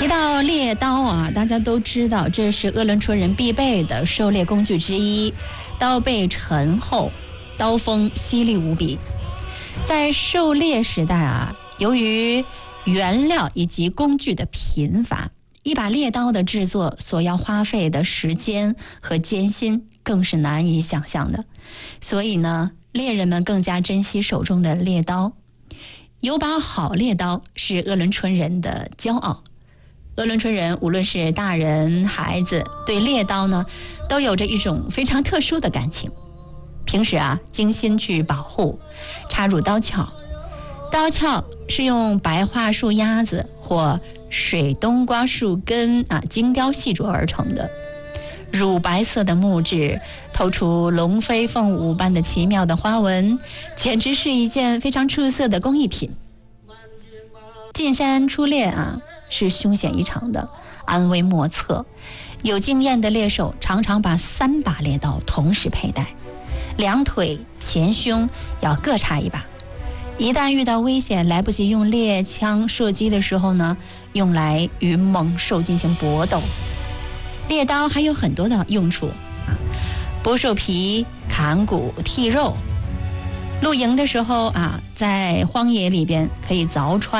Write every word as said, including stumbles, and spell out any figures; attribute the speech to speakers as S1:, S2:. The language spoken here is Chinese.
S1: 提到猎刀啊，大家都知道这是鄂伦春人必备的狩猎工具之一，刀背沉厚，刀锋犀利无比。在狩猎时代啊，由于原料以及工具的贫乏，一把猎刀的制作所要花费的时间和艰辛更是难以想象的。所以呢，猎人们更加珍惜手中的猎刀。有把好猎刀是鄂伦春人的骄傲。鄂伦春人无论是大人孩子，对猎刀呢都有着一种非常特殊的感情。平时啊，精心去保护，插入刀鞘。刀鞘是用白桦树丫子或水冬瓜树根啊精雕细琢而成的，乳白色的木质透出龙飞凤舞般的奇妙的花纹，简直是一件非常出色的工艺品。进山出猎啊，是凶险异常的，安危莫测。有经验的猎手常常把三把猎刀同时佩戴，两腿前胸要各插一把。一旦遇到危险，来不及用猎枪射击的时候呢，用来与猛兽进行搏斗。猎刀还有很多的用处啊，剥兽皮、砍骨、剔肉。露营的时候啊，在荒野里边可以凿穿